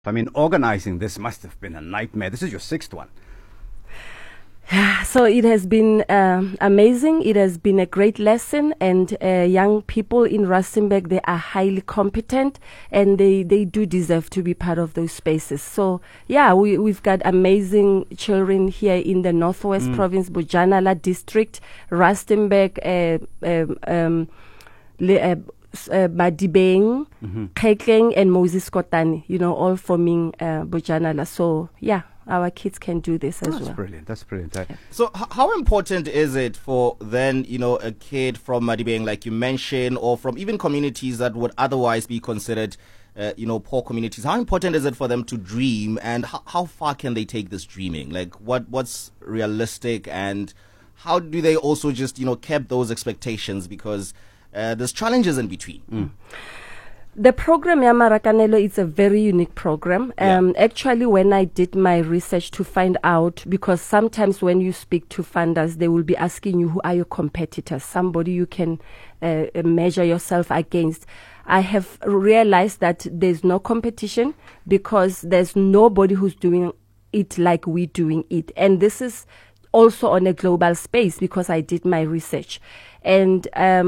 I mean, organizing this must have been a nightmare. This is your sixth one. So it has been amazing. It has been a great lesson, and young people in Rustenburg, they are highly competent, and they do deserve to be part of those spaces. So yeah, we've got amazing children here in the Northwest Province, Bojanala District, Rustenburg, Madibeng, Khekleng, and Moses Kotane, all forming Bojanala. So yeah, our kids can do this as well. That's brilliant. That's brilliant. Yeah. So how important is it for then, a kid from Madibeng, like you mentioned, or from even communities that would otherwise be considered, poor communities? How important is it for them to dream, and how far can they take this dreaming? Like what's realistic, and how do they also just, keep those expectations, because there's challenges in between? The program Yamarakanelo is a very unique program. Actually, when I did my research to find out, because sometimes when you speak to funders, they will be asking you, who are your competitors, somebody you can measure yourself against. I have realized that there's no competition, because there's nobody who's doing it like we're doing it. And this is also on a global space, because I did my research. And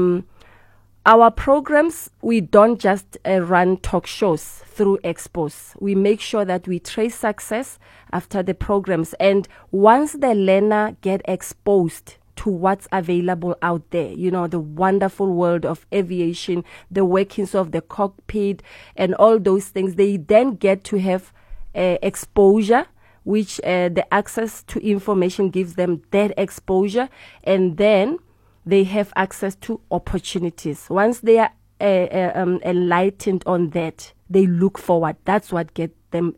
our programs, we don't just run talk shows through expos. We make sure that we trace success after the programs. And once the learner get exposed to what's available out there, the wonderful world of aviation, the workings of the cockpit, and all those things, they then get to have exposure, which the access to information gives them that exposure. And then they have access to opportunities. Once they are enlightened on that, they look forward. That's what gets them,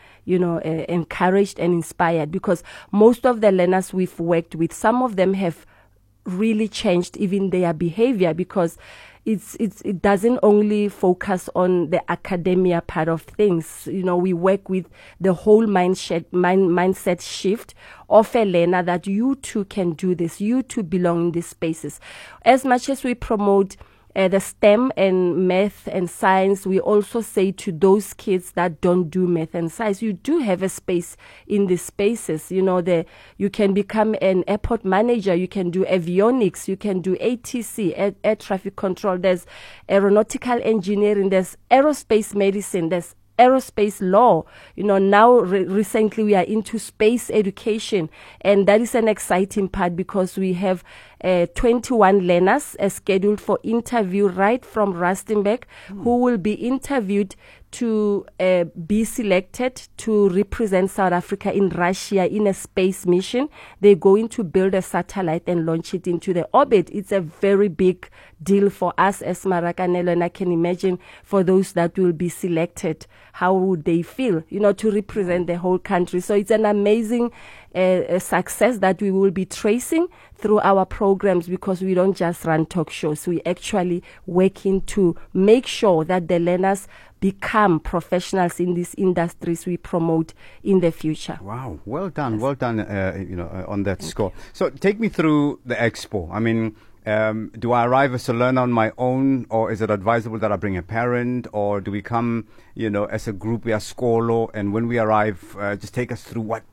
encouraged and inspired. Because most of the learners we've worked with, some of them have really changed even their behavior, because it doesn't only focus on the academia part of things. We work with the whole mindset shift of a learner, that you too can do this, you too belong in these spaces. As much as we promote the STEM and math and science, we also say to those kids that don't do math and science, you do have a space in these spaces. You can become an airport manager, you can do avionics, you can do ATC, air traffic control, there's aeronautical engineering, there's aerospace medicine, there's aerospace law. Now recently we are into space education, and that is an exciting part, because we have 21 learners scheduled for interview right from Rustenburg, who will be interviewed to be selected to represent South Africa in Russia in a space mission. They're going to build a satellite and launch it into the orbit. It's a very big deal for us as Marakanelo, and I can imagine for those that will be selected, how would they feel, to represent the whole country. So it's an amazing success that we will be tracing through our programs, because we don't just run talk shows. We actually working to make sure that the learners become professionals in these industries we promote in the future. Wow, well done, on that score. So take me through the expo. I mean, do I arrive as a learner on my own, or is it advisable that I bring a parent, or do we come, as a group, we are Skolo, and when we arrive, just take us through what,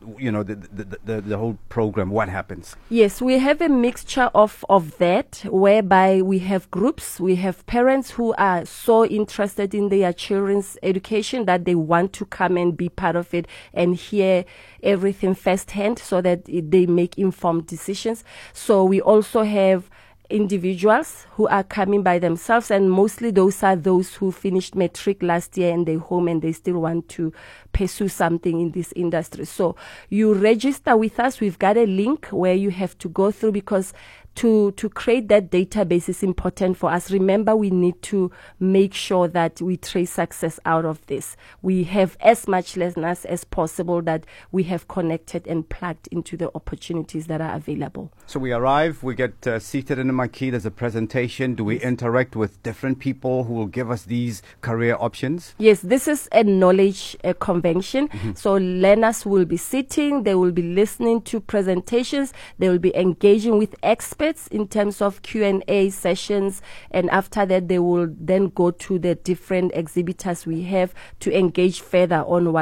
the whole program, what happens? Yes, we have a mixture of that, whereby we have groups, we have parents who are so interested in their children's education that they want to come and be part of it and hear everything firsthand, so that they make informed decisions. So we also have individuals who are coming by themselves, and mostly those are those who finished matric last year and they're home and they still want to pursue something in this industry. So you register with us. We've got a link where you have to go through, because to create that database is important for us. Remember, we need to make sure that we trace success out of this. We have as much learners as possible that we have connected and plugged into the opportunities that are available. So we arrive, we get seated in the marquee, there's a presentation. Do we interact with different people who will give us these career options? Yes, this is a knowledge convention. So learners will be sitting, they will be listening to presentations, they will be engaging with experts experts in terms of Q&A sessions, and after that they will then go to the different exhibitors we have to engage further on what